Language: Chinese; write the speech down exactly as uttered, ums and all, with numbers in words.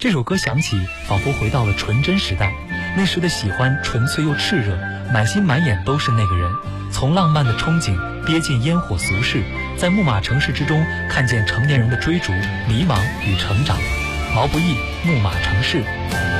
这首歌响起，仿佛回到了纯真时代，那时的喜欢纯粹又炽热，满心满眼都是那个人。从浪漫的憧憬跌进烟火俗世，在木马城市之中看见成年人的追逐、迷茫与成长。毛不易，木马城市。